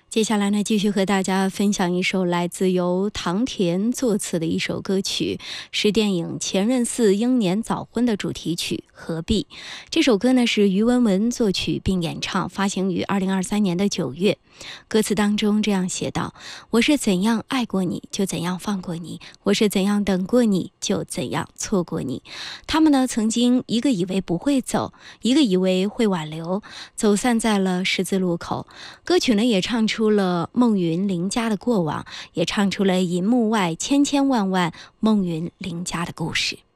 接下来呢，继续和大家分享一首来自由唐田作词的一首歌曲，是电影《前任四英年早婚》的主题曲《何必》。这首歌呢是于文文作曲并演唱，发行于2023年的9月。歌词当中这样写道：我是怎样爱过你，就怎样放过你；我是怎样等过你，就怎样错过你。他们呢，曾经一个以为不会走，一个以为会挽留，走散在了十字路口。歌曲呢也唱出了孟云林家的过往，也唱出了银幕外千千万万孟云林家的故事。